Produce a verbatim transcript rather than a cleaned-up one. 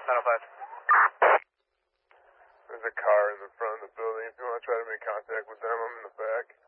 nine oh five. There's a car in the front of the building. If you want to try to make contact with them, I'm in the back.